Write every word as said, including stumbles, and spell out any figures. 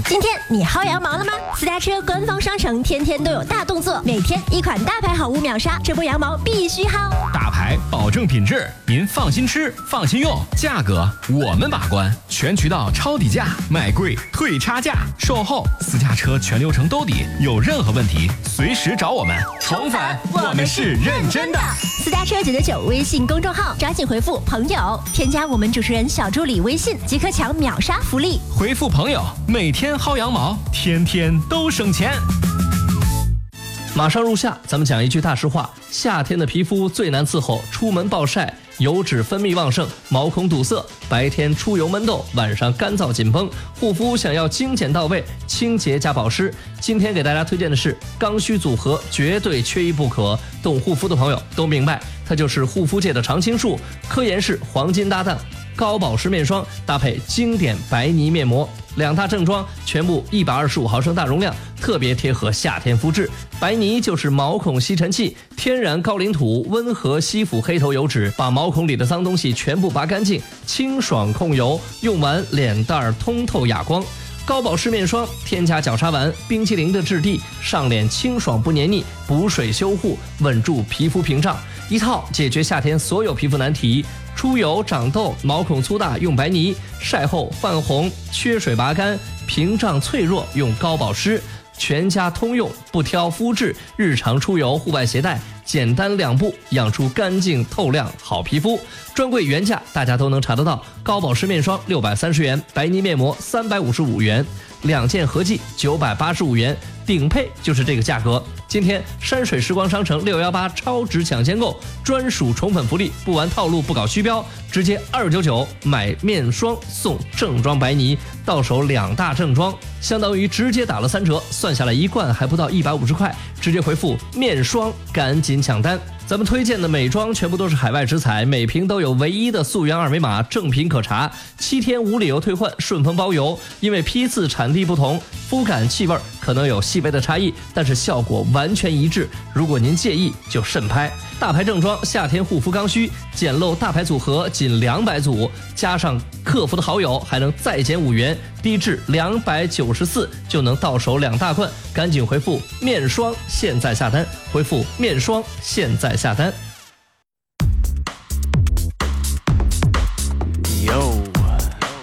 今天你薅羊毛了吗？私家车官方商城天天都有大动作，每天一款大牌好物秒杀，这波羊毛必须薅。 大牌保证品质，您放心吃，放心用，价格我们把关，全渠道抄底价，卖贵退差价，售后私家车全流程兜底，有任何问题随时找我们。宠粉，我们是认真的。 私家车九九九微信公众号，抓紧回复朋友，添加我们主持人小助理微信，即可抢秒杀福利。 回复朋友，每天薅羊毛，天天都省钱。 马上入夏，咱们讲一句大实话：夏天的皮肤最难伺候，出门暴晒，油脂分泌旺盛，毛孔堵塞，白天出油闷痘，晚上干燥紧绷。护肤想要精简到位，清洁加保湿。今天给大家推荐的是刚需组合，绝对缺一不可。懂护肤的朋友都明白，它就是护肤界的常青树，科颜氏黄金搭档。高保湿面霜搭配经典白泥面膜，两大正装，全部一百二十五毫升大容量，特别贴合夏天肤质。白泥就是毛孔吸尘器，天然高岭土，温和吸附黑头油脂，把毛孔里的脏东西全部拔干净，清爽控油，用完脸蛋通透哑光。高保湿面霜添加角鲨烷，冰淇淋的质地，上脸清爽不黏腻，补水修护，稳住皮肤屏障，一套解决夏天所有皮肤难题。出油、长痘、毛孔粗大用白泥，晒后泛红、缺水拔干，屏障脆弱用高保湿，全家通用，不挑肤质，日常出游、户外携带，简单两步养出干净透亮好皮肤。专柜原价大家都能查得到，高保湿面霜六百三十元，白泥面膜三百五十五元，两件合计九百八十五元，顶配就是这个价格。今天山水时光商城六一八超值抢先购，专属宠粉福利，不玩套路不搞虚标，直接二九九买面霜送正装白泥，到手两大正装，相当于直接打了三折，算下来一罐还不到一百五十块，直接回复面霜赶紧抢单。咱们推荐的美妆全部都是海外直采，每瓶都有唯一的溯源二维码，正品可查，七天无理由退换，顺丰包邮。因为批次产地不同，肤感气味可能有细微的差异，但是效果完全一致。如果您介意，就慎拍。大牌正装夏天护肤刚需，简陋大牌组合仅两百组，加上客服的好友还能再减五元，低至两百九十四就能到手两大罐。赶紧回复面霜，现在下单！回复面霜，现在下单。